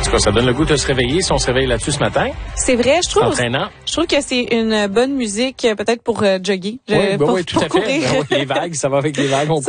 En tout cas, ça donne le goût de se réveiller si on se réveille là-dessus ce matin. C'est vrai, je trouve. Entraînant. Je trouve que c'est une bonne musique, peut-être pour jogger. Oui, tout à fait. Ben oui, les vagues, ça va avec les vagues.